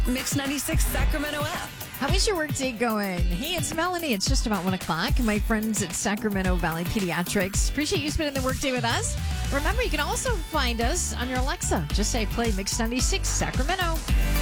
Mix 96 Sacramento app. How is your workday going? Hey, it's Melanie. It's just about 1 o'clock. My friends at Sacramento Valley Pediatrics. Appreciate you spending the workday with us. Remember, you can also find us on your Alexa. Just say play Mix 96 Sacramento.